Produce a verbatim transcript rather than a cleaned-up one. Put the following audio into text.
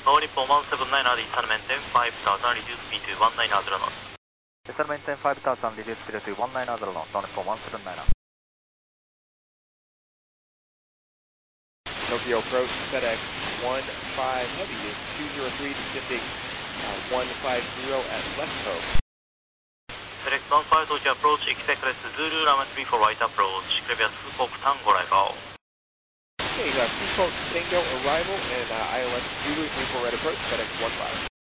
All Nippon one seven nine are descend maintain five thousand, reduce speed to one nine zero knots. Descend maintain five thousand, reduce speed to one nine zero knots, All Nippon one seven nine. Tokyo approach, FedEx one five Heavy is two zero three, descending uh, one five zero at left toe. FedEx one five Tokyo approach, expect less Zulu, runway three four right approach, clear Fukuoka Tango arrival. Okay, you got Fukuoka Tango arrival and uh, I L S Zulu three four right approach, FedEx one five.